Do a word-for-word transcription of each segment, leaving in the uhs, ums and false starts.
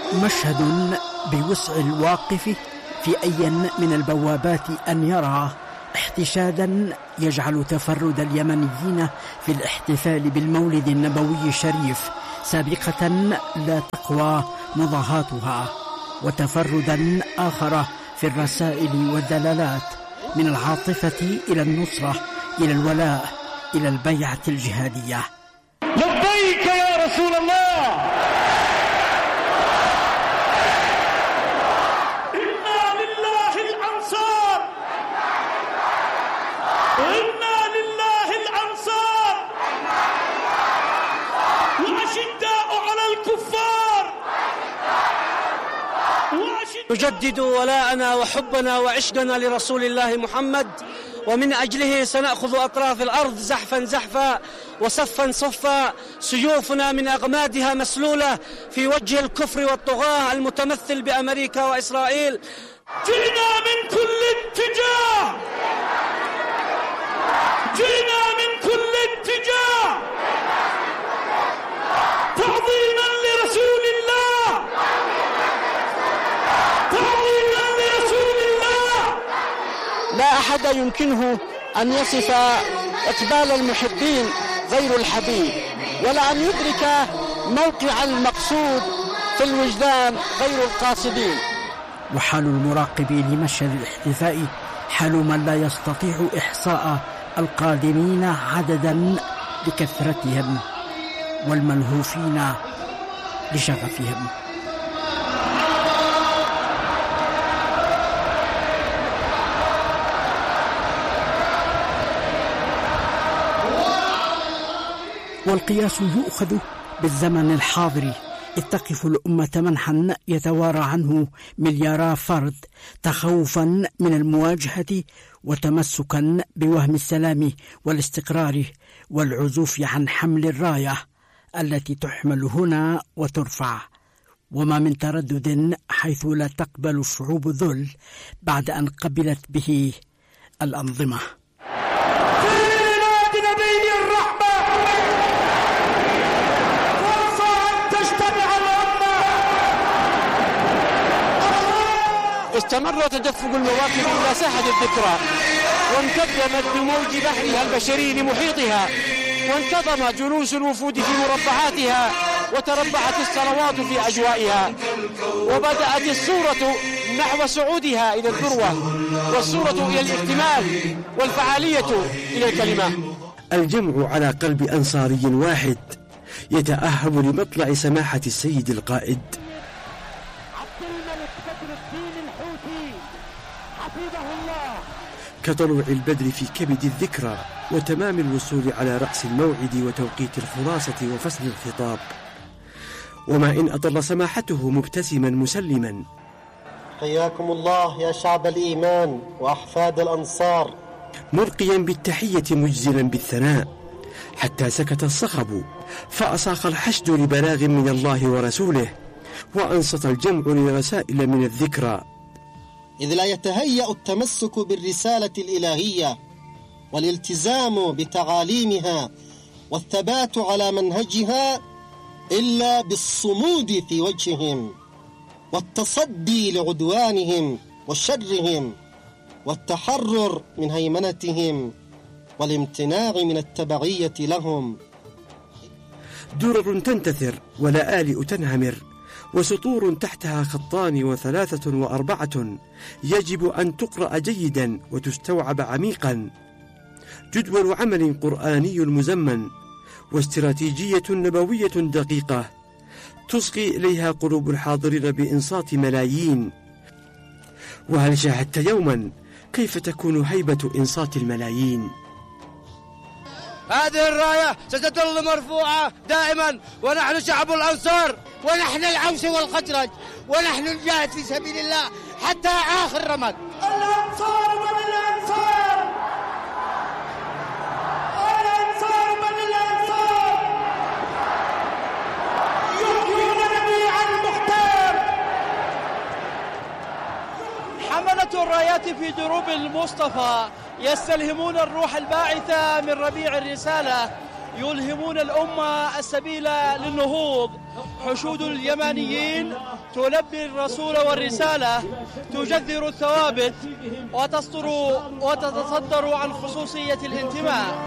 مشهد بوسع الواقف في أي من البوابات أن يرى احتشادا يجعل تفرد اليمنيين في الاحتفال بالمولد النبوي الشريف سابقة لا تقوى مضاهاتها، وتفردا آخر في الرسائل والدلالات من العاطفة إلى النصرة، إلى الولاء، إلى البيعة الجهادية. لبيك يا رسول الله، إنا لله الأنصار، إنا لله الأنصار، وأشداء على الكفار، نجدد ولاءنا وحبنا وعشقنا لرسول الله محمد، ومن أجله سنأخذ أطراف الأرض زحفا زحفا وصفا صفا، سيوفنا من أغمادها مسلولة في وجه الكفر والطغاة المتمثل بأمريكا وإسرائيل. جئنا من كل اتجاه، جئنا من كل اتجاه تعظيما لرسول الله، تعظيما لرسول الله. لا أحد يمكنه أن يصف إقبال المحبين غير الحبيب، ولا أن يدرك موقع المقصود في الوجدان غير القاصدين. وحال المراقب لمشهد الاحتفاء حال من لا يستطيع إحصاء القادمين عددا لكثرتهم والملهوفين لشغفهم. والقياس يؤخذ بالزمن الحاضر، إذ تقف الأمة منحا يتوارى عنه مليارا فرد تخوفا من المواجهة وتمسكا بوهم السلام والاستقرار والعزوف عن حمل الراية التي تحمل هنا وترفع، وما من تردد حيث لا تقبل الشعوب الذل بعد أن قبلت به الأنظمة. استمر تدفق المواكب إلى ساحة الذكرى، وانكدمت بموج بحرها البشري لمحيطها، وانتظم جلوس الوفود في مربعاتها، وتربعت الصلوات في أجوائها، وبدأت الصورة نحو صعودها إلى الذروة، والصورة إلى الاكتمال، والفعالية إلى الكلمة. الجمع على قلب أنصاري واحد يتأهب لمطلع سماحة السيد القائد. كطلوع البدر في كبد الذكرى وتمام الوصول على رأس الموعد وتوقيت الخلاصة وفصل الخطاب، وما إن أطل سماحته مبتسما مسلما. حياكم الله يا شعب الإيمان وأحفاد الأنصار، ملقيا بالتحية مجزلا بالثناء، حتى سكت الصخب فأصاخ الحشد لبلاغ من الله ورسوله، وأنصت الجمع لرسائل من الذكرى. إذ لا يتهيأ التمسك بالرسالة الإلهية والالتزام بتعاليمها والثبات على منهجها إلا بالصمود في وجههم، والتصدي لعدوانهم وشرهم، والتحرر من هيمنتهم، والامتناع من التبعية لهم. درر تنتثر ولآلئ تنهمر، وسطور تحتها خطان وثلاثة وأربعة يجب أن تقرأ جيدا وتستوعب عميقا. جدول عمل قرآني مزمن، واستراتيجية نبوية دقيقة تصغي إليها قلوب الحاضرين بإنصات ملايين. وهل شاهدت يوما كيف تكون هيبة إنصات الملايين؟ هذه الراية ستظل مرفوعة دائما، ونحن شعب الأنصار، ونحن الأوس والخزرج، ونحن نجاهد في سبيل الله حتى آخر رمق. الأنصار من الأنصار، الأنصار من الأنصار، يحيون نبيع المختار. حملة الرايات في دروب المصطفى يستلهمون الروح الباعثة من ربيع الرسالة، يلهمون الأمة السبيل للنهوض. حشود اليمانيين تلبي الرسول والرسالة، تجذر الثوابت وتصدر وتتصدر عن خصوصية الانتماء.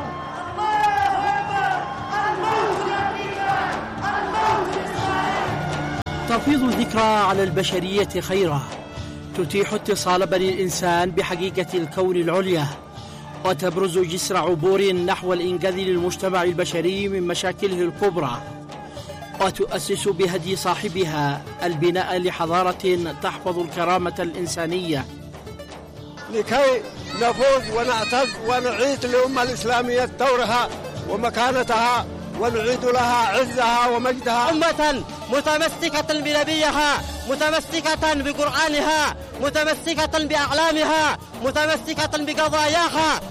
تفيض الذكرى على البشرية خيرا، تتيح اتصال بني الإنسان بحقيقة الكون العليا، وتبرز جسر عبور نحو الإنقاذ للمجتمع البشري من مشاكله الكبرى، وتؤسس بهدي صاحبها البناء لحضارة تحفظ الكرامة الإنسانية، لكي نفوز ونعتز ونعيد للأمة الإسلامية دورها ومكانتها ونعيد لها عزها ومجدها. أمة متمسكة بنبيها، متمسكة بقرآنها، متمسكة بأعلامها، متمسكة بقضاياها.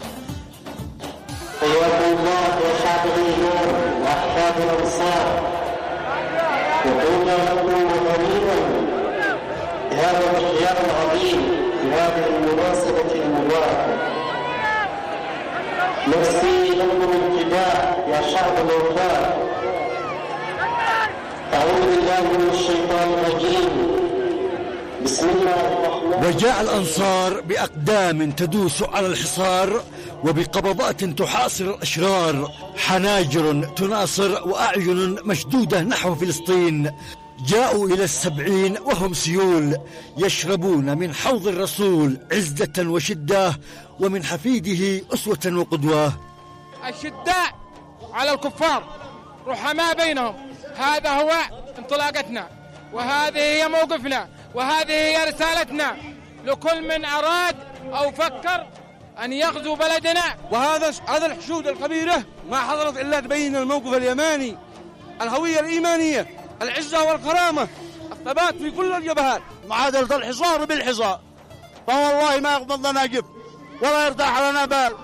حياكم الله يا شعب النور وأحباب الأنصار، وقلنا لكم قريبا هذا الإحياء العظيم في هذه المناسبة المباركة. نفسي لكم الفداء يا شعب الوفاء. أعوذ بالله من الشيطان الرجيم. بسم الله الرحمن. وجاء الأنصار بأقدام تدوس على الحصار، وبقبضات تحاصر الأشرار، حناجر تناصر وأعين مشدودة نحو فلسطين. جاءوا إلى السبعين وهم سيول، يشربون من حوض الرسول عزة وشدة، ومن حفيده أسوة وقدوة. الشداء على الكفار رحماء بينهم، هذا هو انطلاقتنا، وهذه هي موقفنا، وهذه هي رسالتنا لكل من أراد أو فكر أن يغزو بلدنا. وهذا هذا الحشود الكبيرة ما حضرت إلا تبين الموقف اليماني، الهوية الإيمانية، العزة والكرامة، الثبات في كل الجبهات، معادلة الحصار بالحصار. فوالله ما يغضبنا جف ولا يرتاح لنا بال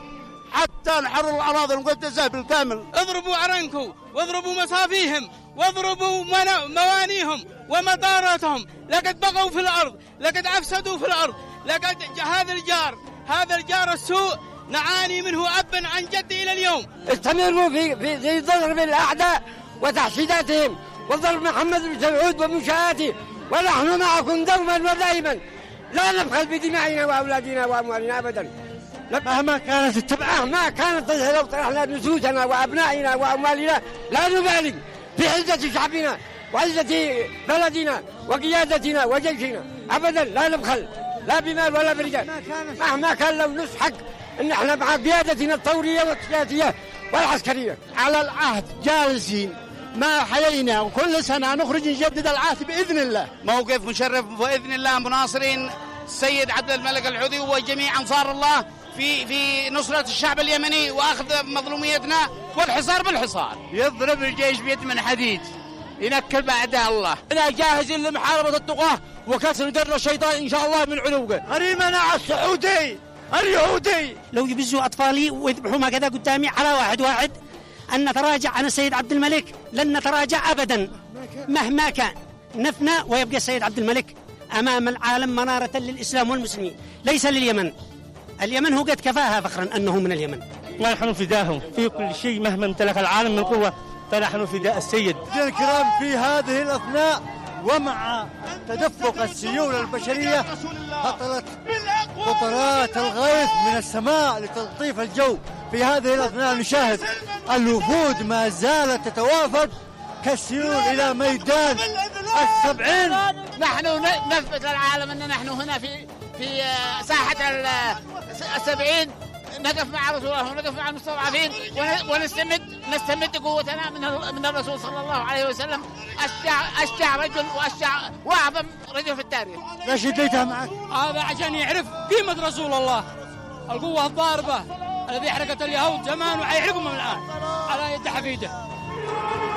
حتى نحرر الأراضي المقدسة بالكامل. اضربوا عرنكم واضربوا مصافيهم واضربوا موانيهم ومطاراتهم، لقد بغوا في الأرض، لقد أفسدوا في الأرض، لقد هذا الجار هذا الجار السوء نعاني منه أبا عن جد إلى اليوم. استمروا في في, في ضرب الأعداء وتحشيداتهم وضرب محمد بن سعود ومنشآته، ونحن معكم دوما ودائما، لا نبخل بدمائنا وأولادنا وأموالنا أبدا مهما كانت التبعة، مهما كانت. لو طرحنا نسوسنا وأبنائنا وأموالنا لا نبالي في عزة شعبنا وعزة بلدنا وقيادتنا وجيشنا أبدا، لا نبخل لا بمال ولا برجال، مهما كان. لو نسحق ان احنا مع قيادتنا الثوريه والسياسيه والعسكريه على العهد جالسين ما حيينا، وكل سنه نخرج نجدد العهد باذن الله. موقف مشرف باذن الله، مناصرين السيد عبد الملك الحوثي وجميع انصار الله في في نصره الشعب اليمني واخذ مظلوميتنا، والحصار بالحصار. يضرب الجيش بيد من حديد، ينكل باعداء الله. انا جاهزين لمحاربه الطغاه وكسر قرن الشيطان ان شاء الله من علوقه. غريمنا على السعودي اليهودي لو يبزوا اطفالي ويذبحوهم هكذا قدامي على واحد واحد ان نتراجع عن السيد عبد الملك، لن نتراجع ابدا مهما كان. نفنى ويبقى السيد عبد الملك امام العالم مناره للاسلام والمسلمين، ليس لليمن. اليمن هو قد كفاها فخرا انه من اليمن. ونحن فداهم في كل شيء مهما امتلك العالم من قوه، فنحن فداء السيد. الكرام في هذه الأثناء ومع تدفق السيول البشرية هطلت قطرات الغيث من السماء لتلطيف الجو. في هذه الأثناء نشاهد الوفود ما زالت تتوافد كالسيول إلى ميدان السبعين. نحن نثبت للعالم أن نحن هنا في في ساحة السبعين، نقف مع رسول الله ونقف مع المستضعفين ونستمد نستمد قوتنا من من الرسول صلى الله عليه وسلم، اشجع اشجع رجل واشجع واعظم رجل في التاريخ. ليش اديتها معك؟ هذا عشان يعرف قيمة رسول الله، القوة الضاربة الذي حرقت اليهود زمان وحيحرقهم الآن على يد حفيده.